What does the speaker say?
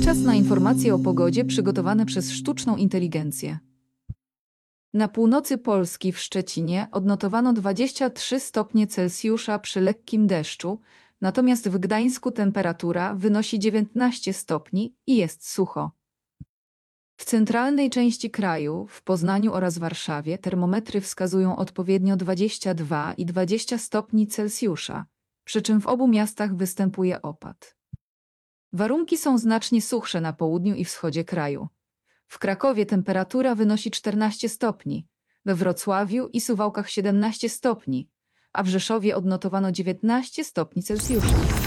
Czas na informacje o pogodzie przygotowane przez sztuczną inteligencję. Na północy Polski w Szczecinie odnotowano 23 stopnie Celsjusza przy lekkim deszczu, natomiast w Gdańsku temperatura wynosi 19 stopni i jest sucho. W centralnej części kraju, w Poznaniu oraz Warszawie termometry wskazują odpowiednio 22 i 20 stopni Celsjusza, przy czym w obu miastach występuje opad. Warunki są znacznie suchsze na południu i wschodzie kraju. W Krakowie temperatura wynosi 14 stopni, we Wrocławiu i Suwałkach 17 stopni, a w Rzeszowie odnotowano 19 stopni Celsjusza.